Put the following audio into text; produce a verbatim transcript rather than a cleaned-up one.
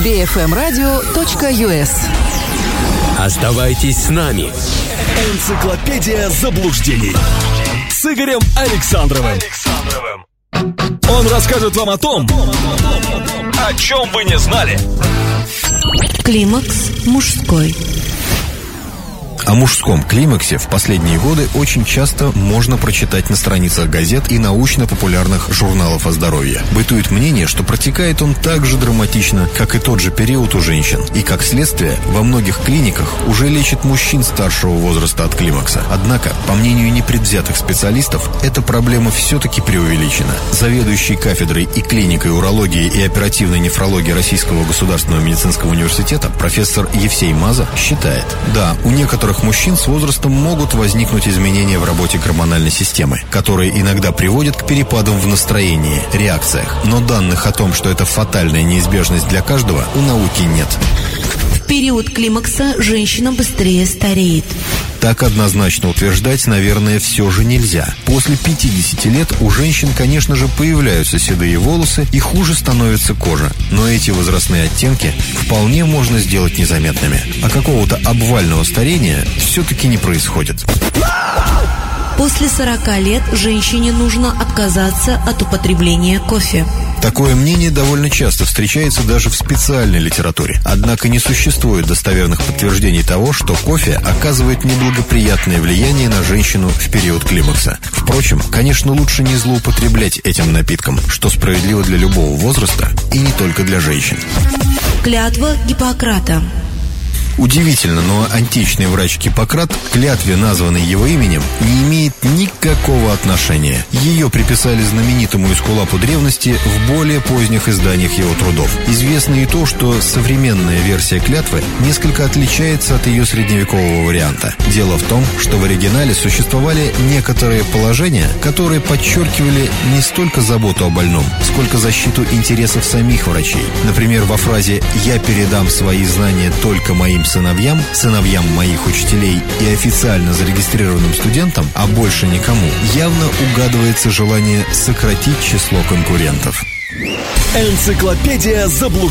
би эф эм радио точка ю эс. Оставайтесь с нами. Энциклопедия заблуждений с Игорем Александровым. Он расскажет вам о том, о чем вы не знали. Климакс мужской. О мужском климаксе в последние годы очень часто можно прочитать на страницах газет и научно-популярных журналов о здоровье. Бытует мнение, что протекает он так же драматично, как и тот же период у женщин. И, как следствие, во многих клиниках уже лечат мужчин старшего возраста от климакса. Однако, по мнению непредвзятых специалистов, эта проблема все-таки преувеличена. Заведующий кафедрой и клиникой урологии и оперативной нефрологии Российского государственного медицинского университета профессор Евсей Маза считает: да, у некоторых мужчин с возрастом могут возникнуть изменения в работе гормональной системы, которые иногда приводят к перепадам в настроении, реакциях. Но данных о том, что это фатальная неизбежность для каждого, у науки нет. В период климакса женщина быстрее стареет. Так однозначно утверждать, наверное, все же нельзя. После пятидесяти лет у женщин, конечно же, появляются седые волосы и хуже становится кожа. Но эти возрастные оттенки вполне можно сделать незаметными. А какого-то обвального старения все-таки не происходит. После сорока лет женщине нужно отказаться от употребления кофе. Такое мнение довольно часто встречается даже в специальной литературе. Однако не существует достоверных подтверждений того, что кофе оказывает неблагоприятное влияние на женщину в период климакса. Впрочем, конечно, лучше не злоупотреблять этим напитком, что справедливо для любого возраста и не только для женщин. Клятва Гиппократа. Удивительно, но античный врач Гиппократ к клятве, названной его именем, не имеет никакого отношения. Ее приписали знаменитому эскулапу древности в более поздних изданиях его трудов. Известно и то, что современная версия клятвы несколько отличается от ее средневекового варианта. Дело в том, что в оригинале существовали некоторые положения, которые подчеркивали не столько заботу о больном, сколько защиту интересов самих врачей. Например, во фразе «я передам свои знания только моим сыновьям, сыновьям моих учителей и официально зарегистрированным студентам, а больше никому», явно угадывается желание сократить число конкурентов. Энциклопедия заблуждений.